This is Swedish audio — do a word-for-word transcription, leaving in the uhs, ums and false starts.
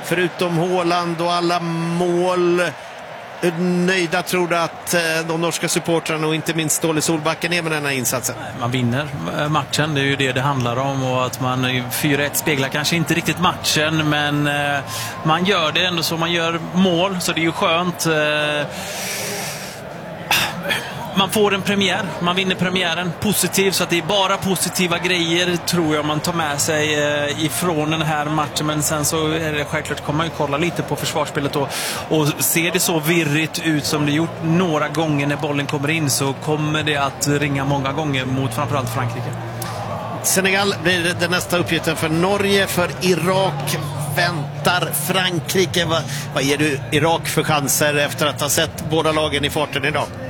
förutom Haaland och alla mål, nöjda tror du att de norska supportrarna och inte minst Ståle Solbacken är med den här insatsen? Man vinner matchen, det är ju det det handlar om, och att man fyra ett speglar kanske inte riktigt matchen, men man gör det ändå så, man gör mål, så det är ju skönt. Man får en premiär, man vinner premiären positiv, så att det är bara positiva grejer tror jag man tar med sig eh, ifrån den här matchen. Men sen så är det självklart, kommer man ju kolla lite på försvarsspelet och, och ser det så virrigt ut som det gjort några gånger när bollen kommer in, så kommer det att ringa många gånger mot framförallt Frankrike. Senegal blir den nästa uppgiften för Norge, för Irak väntar Frankrike. Vad, vad ger du Irak för chanser efter att ha sett båda lagen i farten idag?